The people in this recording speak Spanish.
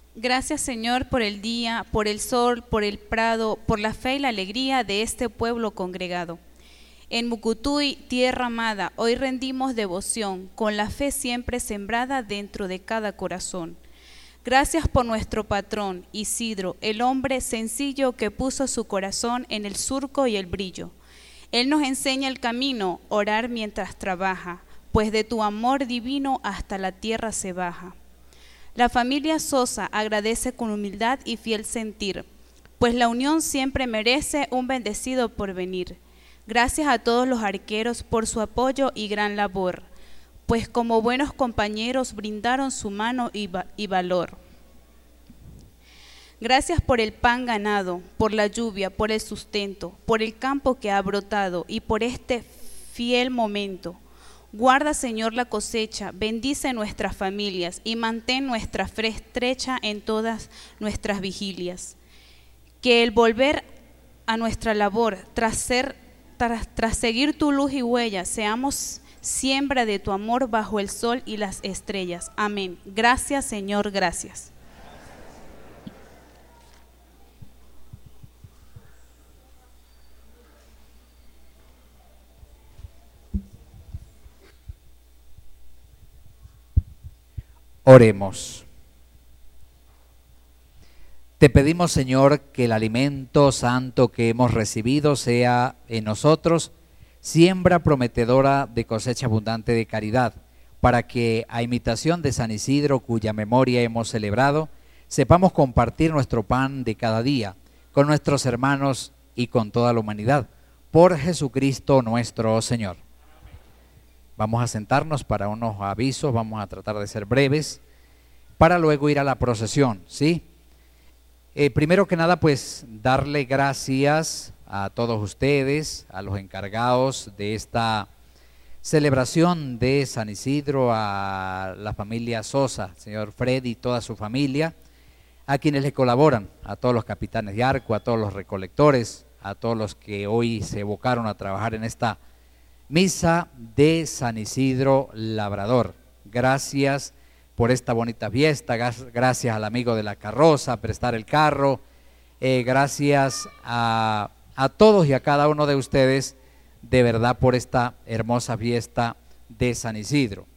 Gracias, Señor, por el día, por el sol, por el prado, por la fe y la alegría de este pueblo congregado. En Mucutuy, tierra amada, hoy rendimos devoción, con la fe siempre sembrada dentro de cada corazón. Gracias por nuestro patrón, Isidro, el hombre sencillo que puso su corazón en el surco y el brillo. Él nos enseña el camino, orar mientras trabaja, pues de tu amor divino hasta la tierra se baja. La familia Sosa agradece con humildad y fiel sentir, pues la unión siempre merece un bendecido porvenir. Gracias a todos los arqueros por su apoyo y gran labor, pues como buenos compañeros brindaron su mano y valor. Gracias por el pan ganado, por la lluvia, por el sustento, por el campo que ha brotado y por este fiel momento. Guarda, Señor, la cosecha, bendice nuestras familias y mantén nuestra fe estrecha en todas nuestras vigilias. Que el volver a nuestra labor, tras seguir tu luz y huella, seamos siembra de tu amor bajo el sol y las estrellas. Amén. Gracias, Señor, gracias. Oremos. Te pedimos, Señor, que el alimento santo que hemos recibido sea en nosotros siembra prometedora de cosecha abundante de caridad, para que, a imitación de San Isidro, cuya memoria hemos celebrado, sepamos compartir nuestro pan de cada día con nuestros hermanos y con toda la humanidad. Por Jesucristo nuestro Señor. Vamos a sentarnos para unos avisos, vamos a tratar de ser breves, para luego ir a la procesión, ¿sí? Primero que nada, pues, darle gracias a todos ustedes, a los encargados de esta celebración de San Isidro, a la familia Sosa, señor Freddy y toda su familia, a quienes le colaboran, a todos los capitanes de arco, a todos los recolectores, a todos los que hoy se evocaron a trabajar en esta misa de San Isidro Labrador. Gracias por esta bonita fiesta, gracias al amigo de la carroza, prestar el carro, gracias a todos y a cada uno de ustedes, de verdad, por esta hermosa fiesta de San Isidro.